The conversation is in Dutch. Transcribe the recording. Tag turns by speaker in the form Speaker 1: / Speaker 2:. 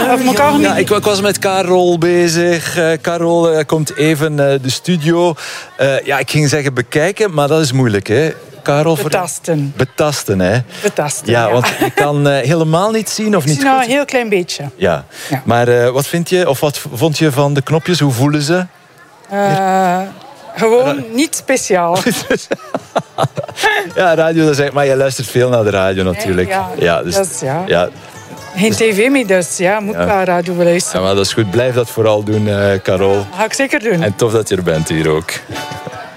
Speaker 1: Of elkaar
Speaker 2: Ja, ik was met Karel bezig. Karel komt even de studio. Ik ging zeggen bekijken, maar dat is moeilijk, hè? Karel,
Speaker 1: Betasten.
Speaker 2: Betasten, hè?
Speaker 1: Betasten,
Speaker 2: ja. Want je kan helemaal niet zien of niet goed?
Speaker 1: Nou, een heel klein beetje.
Speaker 2: Ja. Maar wat vind je, of wat vond je van de knopjes? Hoe voelen ze?
Speaker 1: Gewoon niet speciaal.
Speaker 2: Ja, radio, dat is maar je luistert veel naar de radio natuurlijk.
Speaker 1: Ja. Geen tv meer, dus moet qua radio beluisteren.
Speaker 2: Ja, maar dat is goed. Blijf dat vooral doen, Karol.
Speaker 1: Ga ik zeker doen.
Speaker 2: En tof dat je er bent hier ook.